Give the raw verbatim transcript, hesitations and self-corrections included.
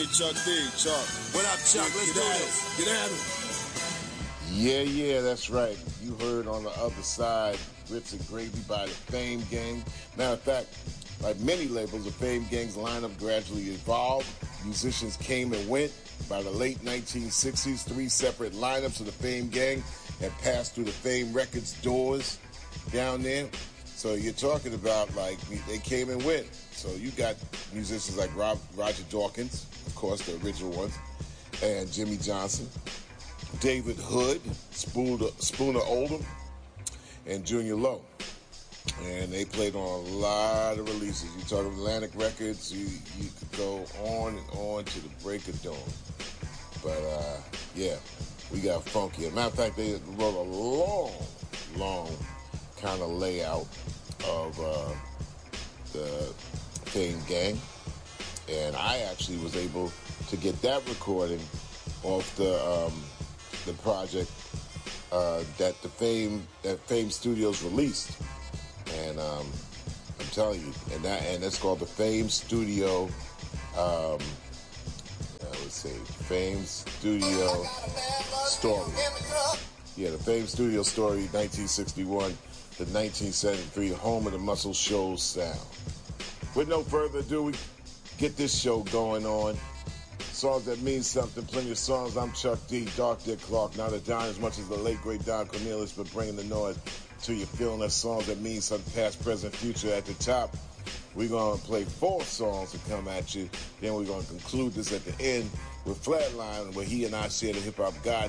Chuck D, Chuck. What up, Chuck? Let's do this. Get at him. Yeah, yeah, that's right. You heard on the other side, Grits and Gravy by the Fame Gang. Matter of fact, like many labels, the Fame Gang's lineup gradually evolved. Musicians came and went. By the late nineteen sixties, three separate lineups of the Fame Gang had passed through the Fame Records doors down there. So you're talking about, like, they came and went. So you got musicians like Rob, Roger Dawkins, of course, the original ones, and Jimmy Johnson, David Hood, Spooner, Spooner Oldham, and Junior Lowe. And they played on a lot of releases. You talk Atlantic Records, you, you could go on and on to the break of dawn. But, uh, yeah, we got funky. As a matter of fact, they wrote a long, long kind of layout of uh, the Fame Gang. And I actually was able to get that recording off the um, the project uh, that the Fame that Fame Studios released. And um, I'm telling you, and that and that's called the Fame Studio. Um, uh, let's see, Fame Studio Story. Yeah, the Fame Studio Story, nineteen sixty-one to nineteen seventy-three, home of the Muscle Shoals sound. With no further ado, we get this show going on. Songs that mean something, plenty of songs. I'm Chuck D, Dark Dick Clark, not a Don as much as the late great Don Cornelius, but bringing the noise to you, feeling that songs that mean something, past, present, future. At the top, we're going to play four songs to come at you. Then we're going to conclude this at the end with Flatline, where he and I share the hip-hop god